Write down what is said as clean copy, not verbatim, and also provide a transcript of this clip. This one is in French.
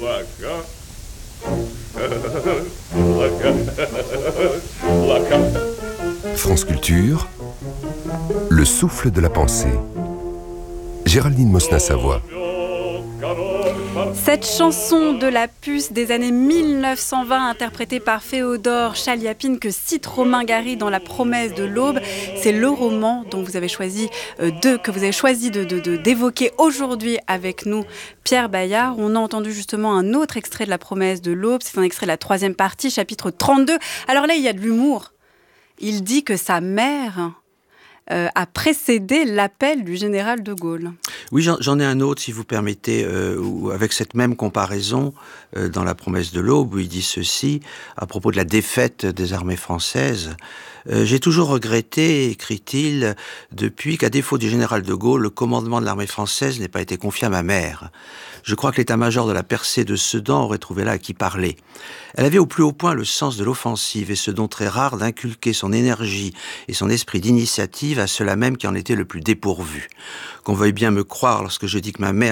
France Culture, le souffle de la pensée. Géraldine Mosna-Savoie. Cette chanson de la puce des années 1920, interprétée par Féodor Chaliapine, que cite Romain Gary dans La promesse de l'aube, c'est le roman dont vous avez choisi d'évoquer aujourd'hui avec nous, Pierre Bayard. On a entendu justement un autre extrait de La promesse de l'aube, c'est un extrait de la 3e partie, chapitre 32. Alors là, il y a de l'humour. Il dit que sa mère a précédé l'appel du général de Gaulle. Oui, j'en ai un autre, si vous permettez, avec cette même comparaison, dans La promesse de l'aube, où il dit ceci, à propos de la défaite des armées françaises. J'ai toujours regretté, écrit-il, depuis qu'à défaut du général de Gaulle, le commandement de l'armée française n'ait pas été confié à ma mère. Je crois que l'état-major de la percée de Sedan aurait trouvé là à qui parler. Elle avait au plus haut point le sens de l'offensive et ce don très rare d'inculquer son énergie et son esprit d'initiative à ceux-là même qui en étaient le plus dépourvus. Qu'on veuille bien me croire lorsque je dis que ma mère